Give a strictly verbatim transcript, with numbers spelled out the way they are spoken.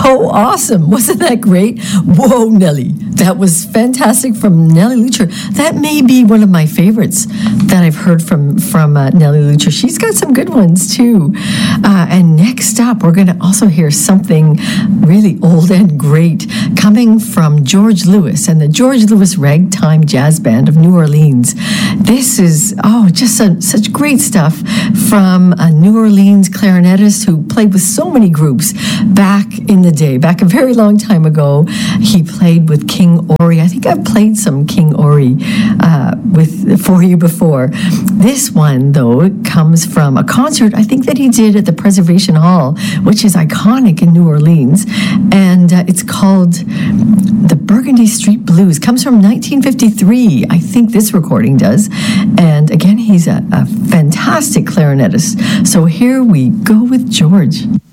so awesome. Wasn't that great? Whoa, Nellie. That was fantastic from Nellie Lucher. That may be one of my favorites that I've heard from, from uh, Nellie Lucher. She's got some good ones, too. Uh, and next up, we're going to also hear something really old and great coming from George Lewis and the George Lewis Ragtime Jazz Band of New Orleans. This is, oh, just a, such great stuff from a New Orleans clarinetist who played with so many groups back in the day, back a very long time ago. He played with King Ori. I think I've played some King Ori uh, with for you before. This one, though, comes from a concert I think that he did at the Preservation Hall, which is iconic in New Orleans, and uh, it's called The Burgundy Street Blues. Comes from nineteen fifty-three, I think this recording does, and again, he's a, a fantastic clarinetist. So here we go with George.